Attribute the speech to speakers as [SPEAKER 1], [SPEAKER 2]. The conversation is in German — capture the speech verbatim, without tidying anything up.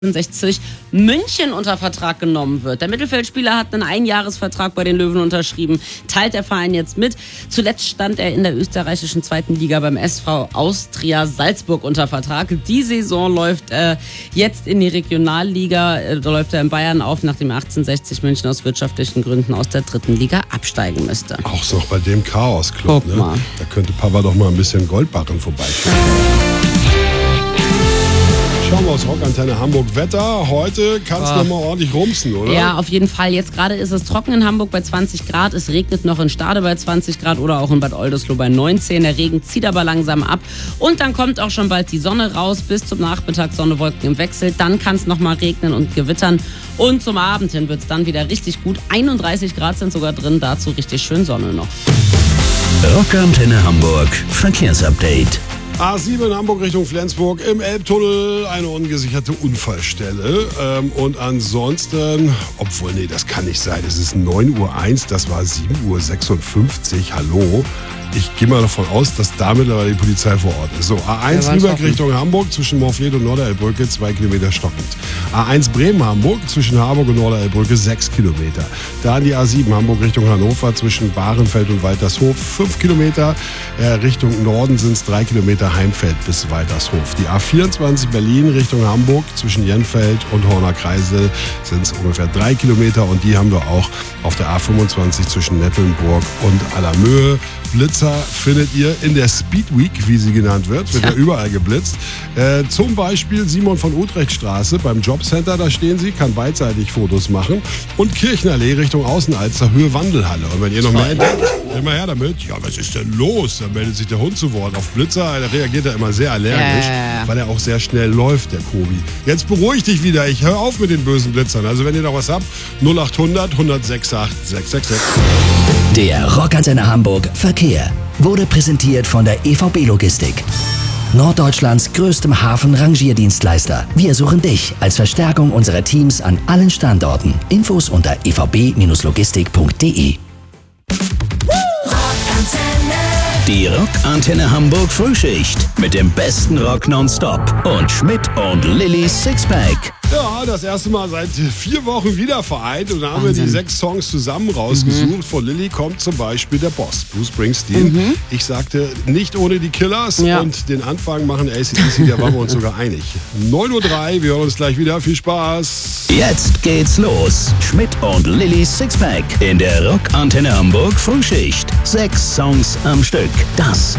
[SPEAKER 1] sechzig München unter Vertrag genommen wird. Der Mittelfeldspieler hat einen Einjahresvertrag bei den Löwen unterschrieben, teilt der Verein jetzt mit. Zuletzt stand er in der österreichischen zweiten Liga beim S V Austria Salzburg unter Vertrag. Die Saison läuft äh, jetzt in die Regionalliga. Äh, da läuft er in Bayern auf, nachdem achtzehnhundertsechzig München aus wirtschaftlichen Gründen aus der dritten Liga absteigen müsste.
[SPEAKER 2] Auch so bei dem Chaos-Club. Ne? Da könnte Papa doch mal ein bisschen Goldbarren vorbeischauen. Schauen wir aus Rockantenne Hamburg. Wetter, heute kannst du noch mal ordentlich rumsen, oder?
[SPEAKER 1] Ja, auf jeden Fall. Jetzt gerade ist es trocken in Hamburg bei zwanzig Grad. Es regnet noch in Stade bei zwanzig Grad oder auch in Bad Oldesloe bei neunzehn. Der Regen zieht aber langsam ab. Und dann kommt auch schon bald die Sonne raus. Bis zum Nachmittag Sonne, Wolken im Wechsel. Dann kann es noch mal regnen und gewittern. Und zum Abend hin wird es dann wieder richtig gut. einunddreißig Grad sind sogar drin. Dazu richtig schön Sonne noch.
[SPEAKER 3] Rockantenne Hamburg. Verkehrsupdate.
[SPEAKER 2] A sieben in Hamburg Richtung Flensburg, im Elbtunnel eine ungesicherte Unfallstelle. Ähm, und ansonsten, obwohl, nee, das kann nicht sein. Es ist neun Uhr eins, das war sieben Uhr sechsundfünfzig. Hallo. Ich gehe mal davon aus, dass damit aber die Polizei vor Ort ist. So, A eins ja, Lübeck Richtung Hamburg zwischen Morfleet und Norderelbrücke, zwei Kilometer stockend. A eins Bremen-Hamburg zwischen Harburg und Norderelbrücke, sechs Kilometer. Dann die A sieben Hamburg Richtung Hannover zwischen Bahrenfeld und Waltershof, fünf Kilometer. Äh, Richtung Norden sind es drei Kilometer Heimfeld bis Waltershof. Die A vierundzwanzig Berlin Richtung Hamburg zwischen Jenfeld und Horner Kreisel sind es ungefähr drei Kilometer. Und die haben wir auch auf der A fünfundzwanzig zwischen Nettelnburg und Allermöhe. Blitzer findet ihr in der Speed Week, wie sie genannt wird, wird ja überall geblitzt. Äh, zum Beispiel Simon von Utrecht Straße beim Jobcenter, da stehen sie, kann beidseitig Fotos machen. Und Kirchenallee Richtung Außenalster, Höhe Wandelhalle. Und wenn ihr noch mehr entdeckt, immer her damit. Ja, was ist denn los? Dann meldet sich der Hund zu Wort. Auf Blitzer, da reagiert er immer sehr allergisch, äh. weil er auch sehr schnell läuft, der Kobi. Jetzt beruhig dich wieder, ich höre auf mit den bösen Blitzern. Also wenn ihr noch was habt, null acht hundert, hundertsechsundachtzig, sechshundertsechsundsechzig.
[SPEAKER 3] Der Rockantenne Hamburg Verkehr wurde präsentiert von der E V B Logistik. Norddeutschlands größtem Hafen-Rangierdienstleister. Wir suchen dich als Verstärkung unserer Teams an allen Standorten. Infos unter e v b logistik punkt d e. Die Rockantenne Hamburg Frühschicht mit dem besten Rock nonstop und Schmidt und Lillys Sixpack.
[SPEAKER 2] Ja, das erste Mal seit vier Wochen wieder vereint und da haben Wahnsinn. wir die sechs Songs zusammen rausgesucht. Mhm. Von Lilly kommt zum Beispiel der Boss, Bruce Springsteen. Mhm. Ich sagte, nicht ohne die Killers ja. und den Anfang machen A C D C, da waren wir uns sogar einig. neun Uhr drei, wir hören uns gleich wieder. Viel Spaß.
[SPEAKER 3] Jetzt geht's los. Schmidt und Lillys Sixpack in der Rockantenne Hamburg Frühschicht. Sechs Songs am Stück. Das